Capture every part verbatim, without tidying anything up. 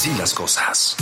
Así las cosas.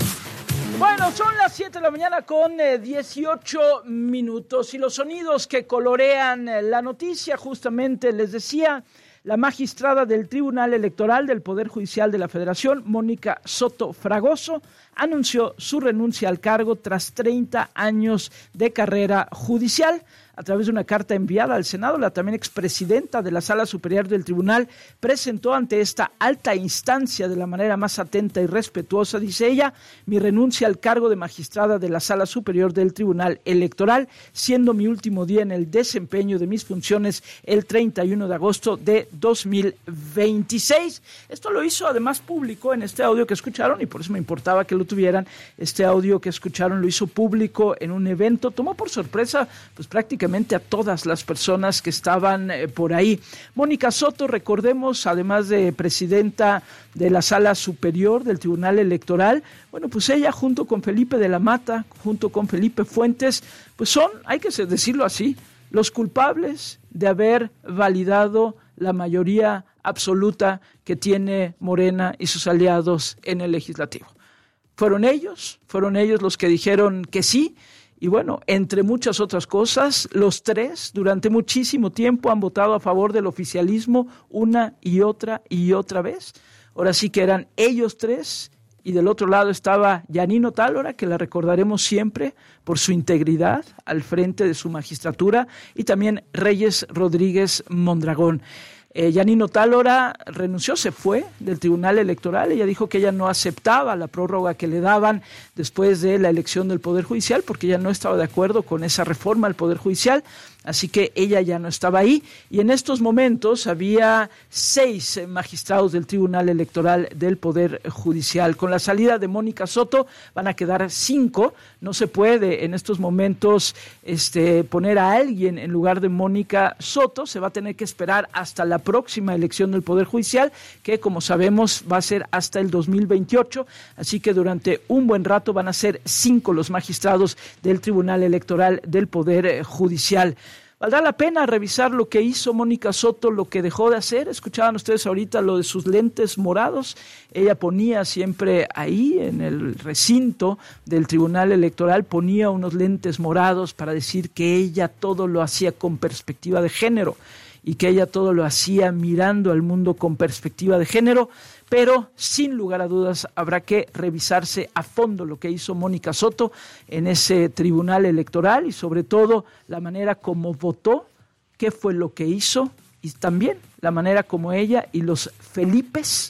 Bueno, son las siete de la mañana con eh, dieciocho minutos y los sonidos que colorean eh, la noticia, justamente les decía, la magistrada del Tribunal Electoral del Poder Judicial de la Federación, Mónica Soto Fragoso, anunció su renuncia al cargo tras treinta años de carrera judicial. A través de una carta enviada al Senado, la también expresidenta de la Sala Superior del Tribunal presentó ante esta alta instancia de la manera más atenta y respetuosa, dice ella, mi renuncia al cargo de magistrada de la Sala Superior del Tribunal Electoral, siendo mi último día en el desempeño de mis funciones el treinta y uno de agosto de dos mil veintiséis. Esto lo hizo además público en este audio que escucharon y por eso me importaba que lo tuvieran. Este audio que escucharon lo hizo público en un evento, tomó por sorpresa pues prácticamente a todas las personas que estaban eh, por ahí. Mónica Soto, recordemos, además de presidenta de la Sala Superior del Tribunal Electoral, bueno, pues ella junto con Felipe de la Mata, junto con Felipe Fuentes, pues son, hay que decirlo así, los culpables de haber validado la mayoría absoluta que tiene Morena y sus aliados en el legislativo. Fueron ellos, fueron ellos los que dijeron que sí. Y bueno, entre muchas otras cosas, los tres durante muchísimo tiempo han votado a favor del oficialismo una y otra y otra vez. Ahora sí que eran ellos tres y del otro lado estaba Yanino Tálora, que la recordaremos siempre por su integridad al frente de su magistratura, y también Reyes Rodríguez Mondragón. Eh, Yanino Tálora renunció, se fue del Tribunal Electoral. Ella dijo que ella no aceptaba la prórroga que le daban después de la elección del Poder Judicial, porque ella no estaba de acuerdo con esa reforma al Poder Judicial, así que ella ya no estaba ahí. Y en estos momentos había seis magistrados del Tribunal Electoral del Poder Judicial. Con la salida de Mónica Soto van a quedar cinco. No se puede en estos momentos este, poner a alguien en lugar de Mónica Soto. Se va a tener que esperar hasta la próxima elección del Poder Judicial, que como sabemos va a ser hasta el dos mil veintiocho, así que durante un buen rato van a ser cinco los magistrados del Tribunal Electoral del Poder Judicial. ¿Valdrá la pena revisar lo que hizo Mónica Soto, lo que dejó de hacer? Escuchaban ustedes ahorita lo de sus lentes morados. Ella ponía siempre ahí en el recinto del Tribunal Electoral, ponía unos lentes morados para decir que ella todo lo hacía con perspectiva de género y que ella todo lo hacía mirando al mundo con perspectiva de género, pero sin lugar a dudas habrá que revisarse a fondo lo que hizo Mónica Soto en ese tribunal electoral y sobre todo la manera como votó, qué fue lo que hizo y también la manera como ella y los Felipes,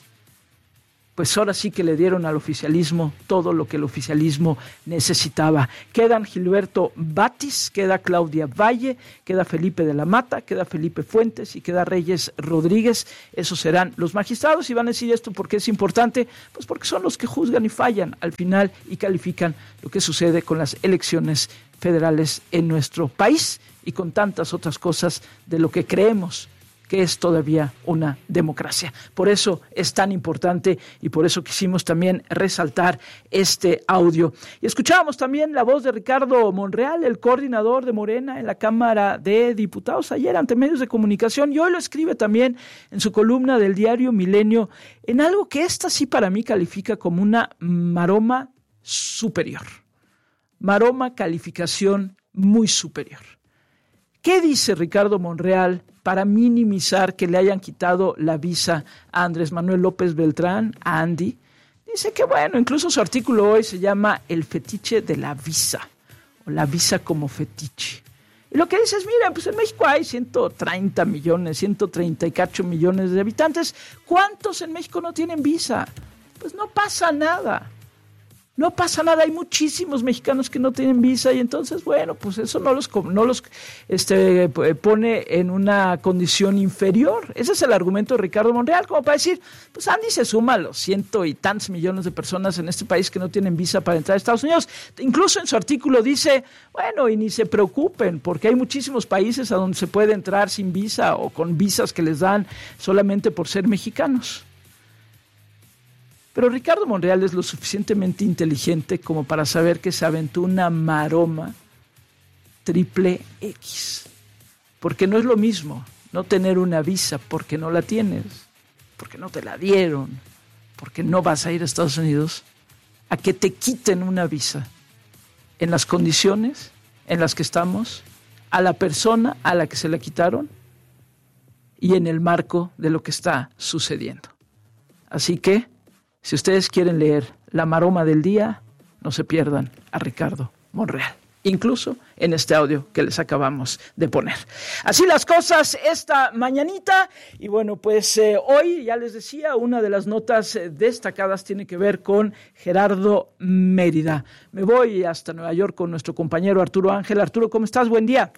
pues ahora sí que le dieron al oficialismo todo lo que el oficialismo necesitaba. Quedan Gilberto Batis, queda Claudia Valle, queda Felipe de la Mata, queda Felipe Fuentes y queda Reyes Rodríguez. Esos serán los magistrados y van a decir esto porque es importante, pues porque son los que juzgan y fallan al final y califican lo que sucede con las elecciones federales en nuestro país y con tantas otras cosas de lo que creemos que es todavía una democracia. Por eso es tan importante y por eso quisimos también resaltar este audio. Y escuchábamos también la voz de Ricardo Monreal, el coordinador de Morena en la Cámara de Diputados, ayer ante medios de comunicación, y hoy lo escribe también en su columna del diario Milenio, en algo que esta sí para mí califica como una maroma superior. Maroma calificación muy superior. ¿Qué dice Ricardo Monreal para minimizar que le hayan quitado la visa a Andrés Manuel López Beltrán, a Andy? Dice que bueno, incluso su artículo hoy se llama El fetiche de la visa, o la visa como fetiche. Y lo que dice es, mira, pues en México hay ciento treinta millones, ciento treinta y cacho millones de habitantes. ¿Cuántos en México no tienen visa? Pues no pasa nada. No pasa nada, hay muchísimos mexicanos que no tienen visa y entonces, bueno, pues eso no los, no los este, pone en una condición inferior. Ese es el argumento de Ricardo Monreal, como para decir, pues Andy se suma a los ciento y tantos millones de personas en este país que no tienen visa para entrar a Estados Unidos. Incluso en su artículo dice, bueno, y ni se preocupen, porque hay muchísimos países a donde se puede entrar sin visa o con visas que les dan solamente por ser mexicanos. Pero Ricardo Monreal es lo suficientemente inteligente como para saber que se aventó una maroma triple X. Porque no es lo mismo no tener una visa porque no la tienes, porque no te la dieron, porque no vas a ir a Estados Unidos, a que te quiten una visa en las condiciones en las que estamos, a la persona a la que se la quitaron y en el marco de lo que está sucediendo. Así que, si ustedes quieren leer la maroma del día, no se pierdan a Ricardo Monreal, incluso en este audio que les acabamos de poner. Así las cosas esta mañanita, y bueno, pues eh, hoy, ya les decía, una de las notas destacadas tiene que ver con Gerardo Mérida. Me voy hasta Nueva York con nuestro compañero Arturo Ángel. Arturo, ¿cómo estás? Buen día.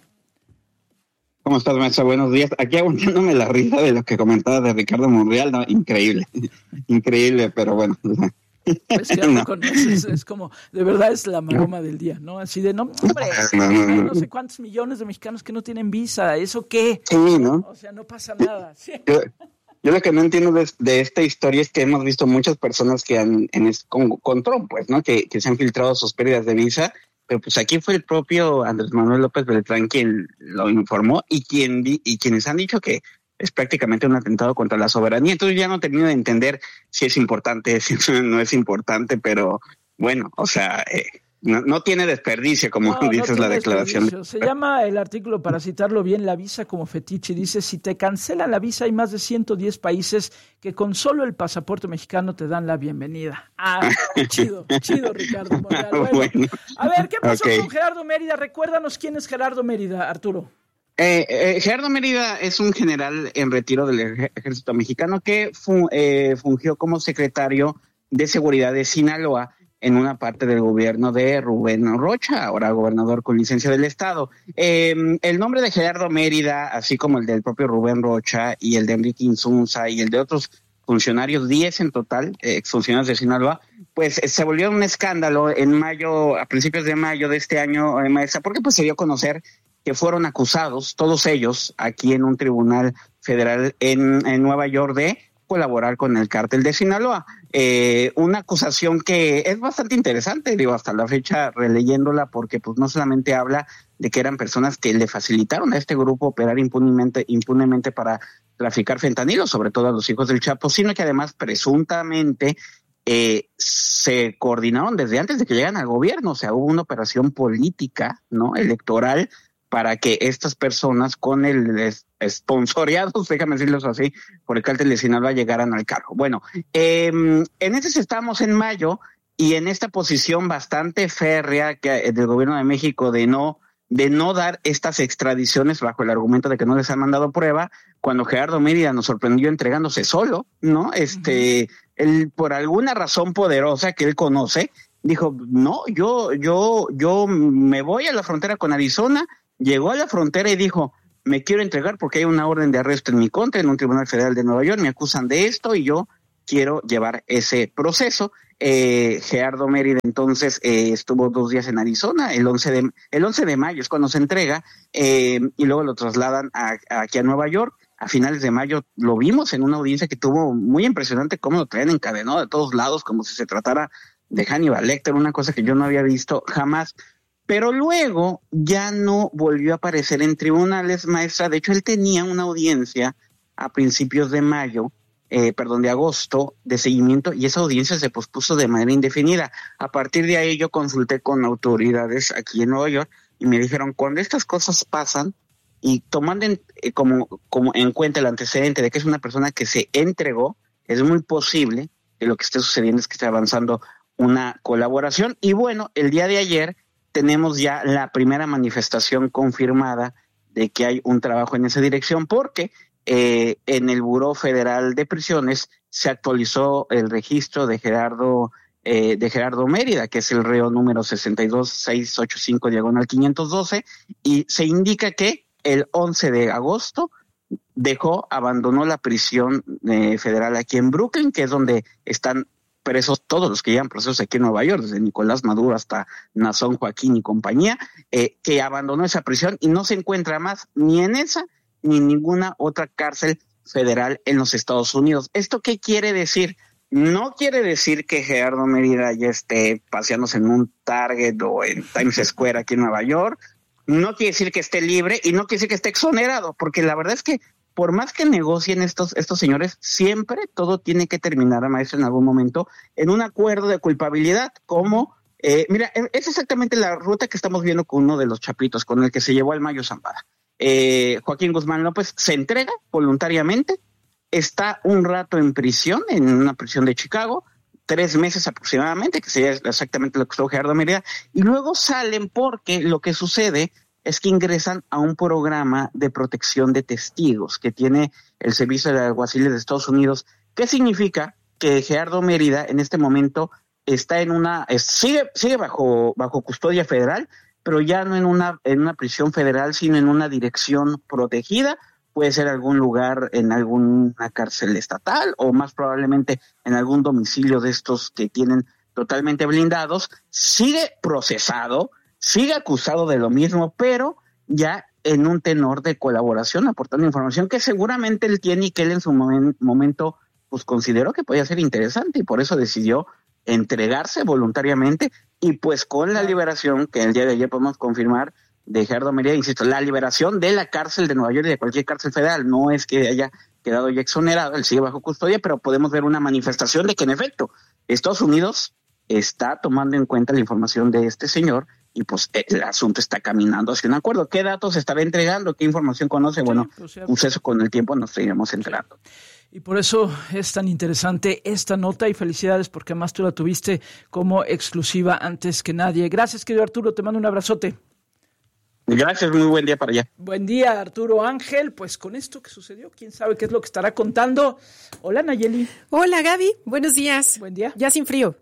¿Cómo estás, maestra? Buenos días. Aquí aguantándome la risa de lo que comentaba de Ricardo Monreal, no, increíble, increíble, pero bueno. Pues que no conoces, es como, de verdad es la maroma del día, ¿no? Así de, no, hombre, no, no, no, hay no sé cuántos millones de mexicanos que no tienen visa, ¿eso qué? Sí, ¿no? O sea, no pasa nada. Sí. Yo, yo lo que no entiendo de, de esta historia es que hemos visto muchas personas que han, en es, con, con Trump, pues, ¿no? Que, que se han filtrado sus pérdidas de visa, pero pues aquí fue el propio Andrés Manuel López Beltrán quien lo informó y quien y quienes han dicho que es prácticamente un atentado contra la soberanía. Entonces ya no termino de entender si es importante, si no es importante, pero bueno, o sea, eh, no, no tiene desperdicio, como no, dices no la declaración. Se llama el artículo, para citarlo bien, la visa como fetiche. Dice, si te cancelan la visa, hay más de ciento diez países que con solo el pasaporte mexicano te dan la bienvenida. Ah, chido, chido, Ricardo Monreal. Bueno, bueno. A ver, ¿qué pasó okay. con Gerardo Mérida? Recuérdanos quién es Gerardo Mérida, Arturo. Eh, eh, Gerardo Mérida es un general en retiro del ejército mexicano que fu- eh, fungió como secretario de seguridad de Sinaloa en una parte del gobierno de Rubén Rocha, ahora gobernador con licencia del estado. Eh, el nombre de Gerardo Mérida, así como el del propio Rubén Rocha y el de Enrique Insunza y el de otros funcionarios, diez en total, eh, exfuncionarios de Sinaloa, pues eh, se volvió un escándalo en mayo, a principios de mayo de este año, eh, maestra, porque pues se dio a conocer que fueron acusados, todos ellos, aquí en un tribunal federal en, en Nueva York, de colaborar con el cártel de Sinaloa. Eh, una acusación que es bastante interesante, digo, hasta la fecha releyéndola, porque pues no solamente habla de que eran personas que le facilitaron a este grupo operar impunemente, impunemente para traficar fentanilo, sobre todo a los hijos del Chapo, sino que además presuntamente eh, se coordinaron desde antes de que llegan al gobierno, o sea, hubo una operación política, ¿no?, electoral, para que estas personas con el esponsoreados, déjame decirlo así, por el cártel de Sinaloa llegaran al cargo. Bueno, eh, en ese estamos en mayo y en esta posición bastante férrea que, del gobierno de México de no, de no dar estas extradiciones bajo el argumento de que no les han mandado prueba, cuando Gerardo Mérida nos sorprendió entregándose solo, ¿no? Este, uh-huh. él, por alguna razón poderosa que él conoce, dijo, no, yo, yo, yo me voy a la frontera con Arizona. Llegó a la frontera y dijo, me quiero entregar porque hay una orden de arresto en mi contra en un tribunal federal de Nueva York, me acusan de esto y yo quiero llevar ese proceso. Eh, Gerardo Mérida entonces eh, estuvo dos días en Arizona, el once de, el once de mayo es cuando se entrega, eh, y luego lo trasladan a, a, aquí a Nueva York. A finales de mayo lo vimos en una audiencia que tuvo muy impresionante, cómo lo traían encadenado de todos lados, como si se tratara de Hannibal Lecter, una cosa que yo no había visto jamás. Pero luego ya no volvió a aparecer en tribunales, maestra. De hecho, él tenía una audiencia a principios de mayo, eh, perdón, de agosto, de seguimiento, y esa audiencia se pospuso de manera indefinida. A partir de ahí yo consulté con autoridades aquí en Nueva York y me dijeron, cuando estas cosas pasan y tomando en, eh, como, como en cuenta el antecedente de que es una persona que se entregó, es muy posible que lo que esté sucediendo es que esté avanzando una colaboración. Y bueno, el día de ayer tenemos ya la primera manifestación confirmada de que hay un trabajo en esa dirección, porque eh, en el Buró Federal de Prisiones se actualizó el registro de Gerardo eh, de Gerardo Mérida, que es el reo número sesenta y dos seiscientos ochenta y cinco diagonal quinientos doce, y se indica que el once de agosto dejó, abandonó la prisión eh, federal aquí en Brooklyn, que es donde están presos todos los que llevan procesos aquí en Nueva York, desde Nicolás Maduro hasta Nazón Joaquín y compañía, eh, que abandonó esa prisión y no se encuentra más ni en esa ni en ninguna otra cárcel federal en los Estados Unidos. ¿Esto qué quiere decir? No quiere decir que Gerardo Mérida ya esté paseándose en un Target o en Times Square aquí en Nueva York, no quiere decir que esté libre y no quiere decir que esté exonerado, porque la verdad es que por más que negocien estos, estos señores, siempre todo tiene que terminar, maestro, en algún momento, en un acuerdo de culpabilidad, como, eh, mira, es exactamente la ruta que estamos viendo con uno de los chapitos, con el que se llevó al Mayo Zambada. Eh, Joaquín Guzmán López se entrega voluntariamente, está un rato en prisión, en una prisión de Chicago, tres meses aproximadamente, que sería exactamente lo que estuvo Gerardo Mérida, y luego salen porque lo que sucede es que ingresan a un programa de protección de testigos que tiene el Servicio de Alguaciles de Estados Unidos. ¿Qué significa? Que Gerardo Mérida en este momento está en una, es, sigue, sigue bajo, bajo custodia federal, pero ya no en una, en una prisión federal, sino en una dirección protegida. Puede ser algún lugar en alguna cárcel estatal o más probablemente en algún domicilio de estos que tienen totalmente blindados. Sigue procesado, sigue acusado de lo mismo, pero ya en un tenor de colaboración, aportando información que seguramente él tiene y que él en su momen, momento pues consideró que podía ser interesante y por eso decidió entregarse voluntariamente y pues con la liberación que el día de ayer podemos confirmar de Gerardo Mérida, insisto, la liberación de la cárcel de Nueva York y de cualquier cárcel federal, no es que haya quedado ya exonerado, él sigue bajo custodia, pero podemos ver una manifestación de que en efecto Estados Unidos está tomando en cuenta la información de este señor y pues el asunto está caminando hacia un acuerdo. ¿Qué datos estará entregando? ¿Qué información conoce? Bueno, sí, pues, pues eso con el tiempo nos iremos enterando. Sí. Y por eso es tan interesante esta nota y felicidades porque además tú la tuviste como exclusiva antes que nadie. Gracias, querido Arturo, te mando un abrazote. Gracias, muy buen día para allá. Buen día, Arturo Ángel. Pues con esto que sucedió, quién sabe qué es lo que estará contando. Hola, Nayeli. Hola, Gaby. Buenos días. Buen día. Ya sin frío.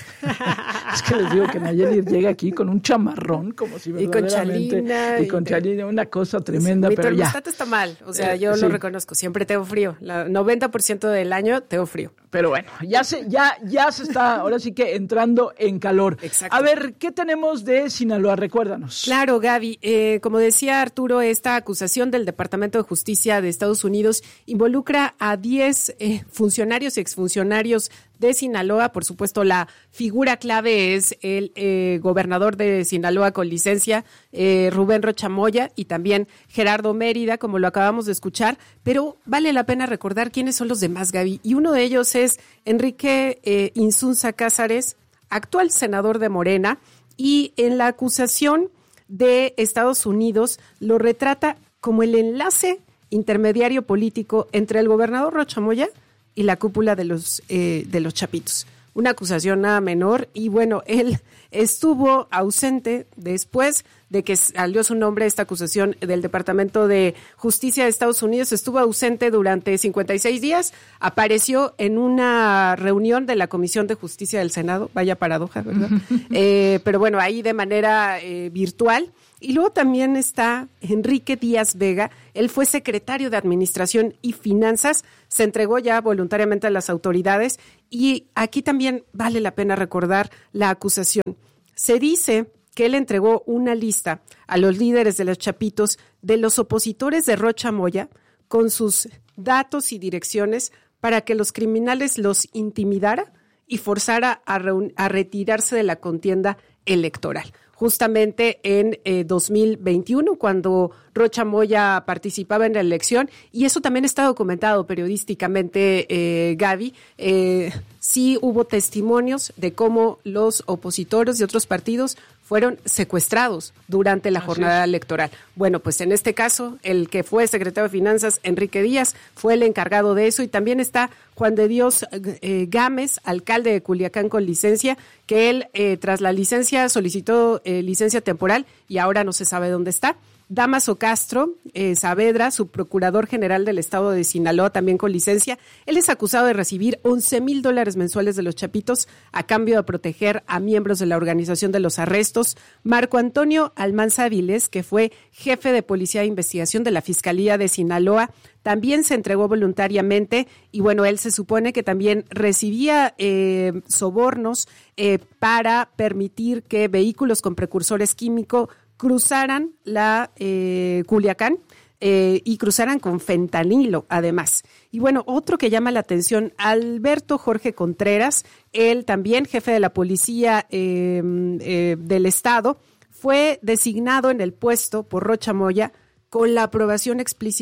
Es que les digo que Nayeli llega aquí con un chamarrón, como si verdaderamente... Y con chalina. Y con chalina, una cosa tremenda, mi pero ya. Mi termostato está mal, o sea, yo eh, lo sí. reconozco, siempre tengo frío. La noventa por ciento del año tengo frío. Pero bueno, ya se, ya, ya se está, ahora sí que entrando en calor. Exacto. A ver, ¿qué tenemos de Sinaloa? Recuérdanos. Claro, Gaby, eh, como decía Arturo, esta acusación del Departamento de Justicia de Estados Unidos involucra a diez eh, funcionarios y exfuncionarios de Sinaloa. Por supuesto, la figura clave es el eh, gobernador de Sinaloa con licencia, eh, Rubén Rocha Moya, y también Gerardo Mérida, como lo acabamos de escuchar, pero vale la pena recordar quiénes son los demás, Gaby, y uno de ellos es Enrique eh, Insunza Cázares, actual senador de Morena, y en la acusación de Estados Unidos lo retrata como el enlace intermediario político entre el gobernador Rocha Moya y la cúpula de los eh, de los Chapitos. Una acusación nada menor y bueno, él estuvo ausente después de que salió su nombre esta acusación del Departamento de Justicia de Estados Unidos, estuvo ausente durante cincuenta y seis días, apareció en una reunión de la Comisión de Justicia del Senado, vaya paradoja, ¿verdad? eh, pero bueno, ahí de manera eh, virtual. Y luego también está Enrique Díaz Vega, él fue secretario de Administración y Finanzas, se entregó ya voluntariamente a las autoridades y aquí también vale la pena recordar la acusación. Se dice que él entregó una lista a los líderes de los Chapitos de los opositores de Rocha Moya con sus datos y direcciones para que los criminales los intimidara y forzara a, reun- a retirarse de la contienda electoral. Justamente en eh, dos mil veintiuno, cuando Rocha Moya participaba en la elección, y eso también está documentado periodísticamente, eh, Gaby, eh, sí hubo testimonios de cómo los opositores de otros partidos fueron secuestrados durante la jornada electoral. Bueno, pues en este caso, el que fue secretario de Finanzas, Enrique Díaz, fue el encargado de eso, y también está Juan de Dios eh, Gámez, alcalde de Culiacán con licencia, que él, eh, tras la licencia, solicitó eh, licencia temporal y ahora no se sabe dónde está. Damaso Castro eh, Saavedra, subprocurador general del estado de Sinaloa, también con licencia. Él es acusado de recibir once mil dólares mensuales de los Chapitos a cambio de proteger a miembros de la organización de los arrestos. Marco Antonio Almanza Avilés, que fue jefe de Policía de Investigación de la Fiscalía de Sinaloa, también se entregó voluntariamente y bueno, él se supone que también recibía eh, sobornos eh, para permitir que vehículos con precursores químicos cruzaran la eh, Culiacán eh, y cruzaran con fentanilo además. Y bueno, otro que llama la atención, Alberto Jorge Contreras, él también jefe de la policía eh, eh, del estado, fue designado en el puesto por Rocha Moya con la aprobación explícita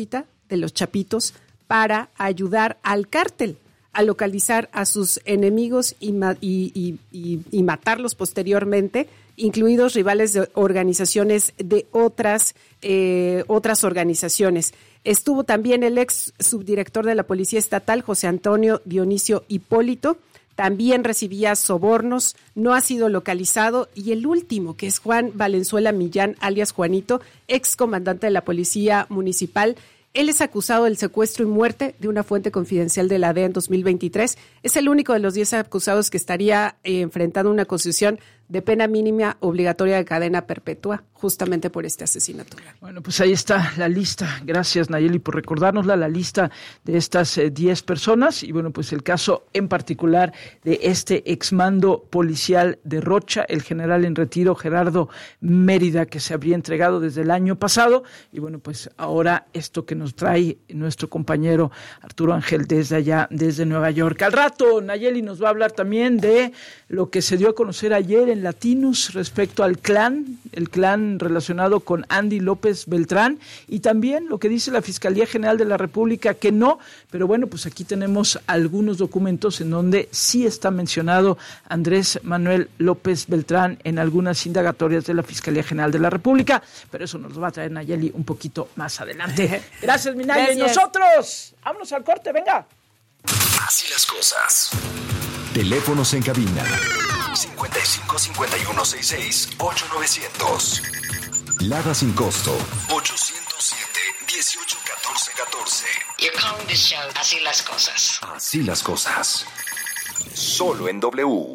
de los Chapitos para ayudar al cártel a localizar a sus enemigos y, ma- y, y, y, y matarlos posteriormente, incluidos rivales de organizaciones de otras, eh, otras organizaciones. Estuvo también el ex subdirector de la Policía Estatal, José Antonio Dionisio Hipólito, también recibía sobornos, no ha sido localizado. Y el último, que es Juan Valenzuela Millán, alias Juanito, ex comandante de la Policía Municipal. Él es acusado del secuestro y muerte de una fuente confidencial de la D E A en dos mil veintitrés. Es el único de los diez acusados que estaría eh, enfrentando una concesión de pena mínima obligatoria de cadena perpetua, justamente por este asesinato. Bueno, pues ahí está la lista. Gracias, Nayeli, por recordárnosla, la lista de estas diez eh, personas. Y bueno, pues el caso en particular de este exmando policial de Rocha, el general en retiro Gerardo Mérida, que se habría entregado desde el año pasado. Y bueno, pues ahora esto que nos trae nuestro compañero Arturo Ángel desde allá, desde Nueva York. Al rato, Nayeli nos va a hablar también de lo que se dio a conocer ayer en Latinos respecto al clan, el clan relacionado con Andy López Beltrán, y también lo que dice la Fiscalía General de la República, que no, pero bueno, pues aquí tenemos algunos documentos en donde sí está mencionado Andrés Manuel López Beltrán en algunas indagatorias de la Fiscalía General de la República, pero eso nos lo va a traer Nayeli un poquito más adelante. Gracias, mi Nayeli. Gracias. Nosotros, vámonos al corte, venga. Así las cosas. Teléfonos en cabina cincuenta y cinco, cincuenta y uno, sesenta y seis, ocho novecientos. Lada sin costo ochocientos siete, dieciocho, catorce, catorce. You're calling this show Así las cosas. Así las cosas. Solo en W.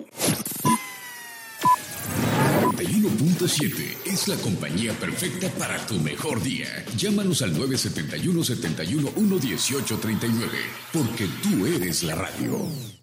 noventa y uno punto siete es la compañía perfecta para tu mejor día. Llámanos al nueve siete uno, siete uno uno, uno ocho tres nueve, porque tú eres la radio.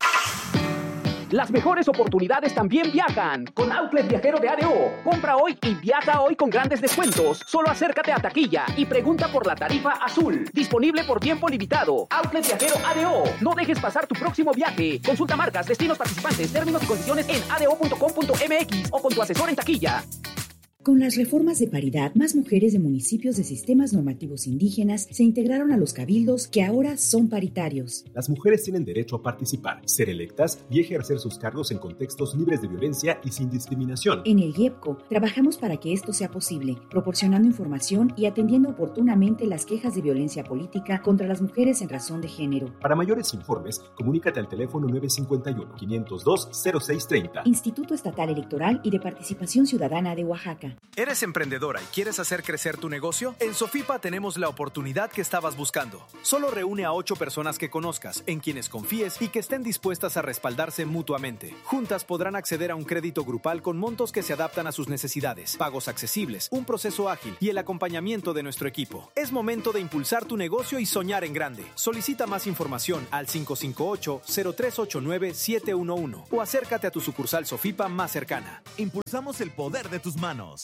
Las mejores oportunidades también viajan con Outlet Viajero de A D O. Compra hoy y viaja hoy con grandes descuentos. Solo acércate a taquilla y pregunta por la tarifa azul. Disponible por tiempo limitado. Outlet Viajero A D O. No dejes pasar tu próximo viaje. Consulta marcas, destinos participantes, términos y condiciones en a d o punto com punto m x o con tu asesor en taquilla. Con las reformas de paridad, más mujeres de municipios de sistemas normativos indígenas se integraron a los cabildos que ahora son paritarios. Las mujeres tienen derecho a participar, ser electas y ejercer sus cargos en contextos libres de violencia y sin discriminación. En el IEPCO trabajamos para que esto sea posible, proporcionando información y atendiendo oportunamente las quejas de violencia política contra las mujeres en razón de género. Para mayores informes, comunícate al teléfono nueve cinco uno, quinientos dos, cero seis treinta. Instituto Estatal Electoral y de Participación Ciudadana de Oaxaca. ¿Eres emprendedora y quieres hacer crecer tu negocio? En Sofipa tenemos la oportunidad que estabas buscando. Solo reúne a ocho personas que conozcas, en quienes confíes y que estén dispuestas a respaldarse mutuamente. Juntas podrán acceder a un crédito grupal con montos que se adaptan a sus necesidades, pagos accesibles, un proceso ágil y el acompañamiento de nuestro equipo. Es momento de impulsar tu negocio y soñar en grande. Solicita más información al cinco cinco ocho, cero tres ocho nueve, siete uno uno o acércate a tu sucursal Sofipa más cercana. Impulsamos el poder de tus manos.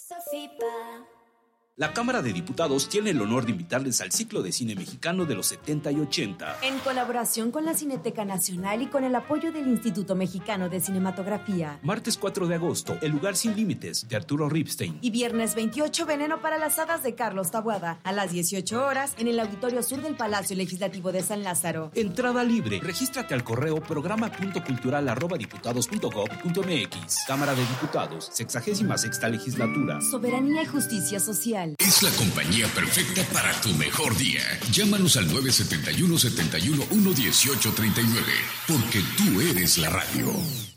Sofipa. La Cámara de Diputados tiene el honor de invitarles al ciclo de cine mexicano de los setenta y ochenta. En colaboración con la Cineteca Nacional y con el apoyo del Instituto Mexicano de Cinematografía. Martes cuatro de agosto, El lugar sin límites, de Arturo Ripstein. Y viernes veintiocho, Veneno para las hadas, de Carlos Taboada. A las dieciocho horas, en el Auditorio Sur del Palacio Legislativo de San Lázaro. Entrada libre. Regístrate al correo programa punto cultural arroba diputados punto gob punto m x. Cámara de Diputados, sexagésima sexta legislatura. Soberanía y justicia social. Es la compañía perfecta para tu mejor día. Llámanos al nueve siete uno, siete uno uno, uno ocho tres nueve, porque tú eres la radio.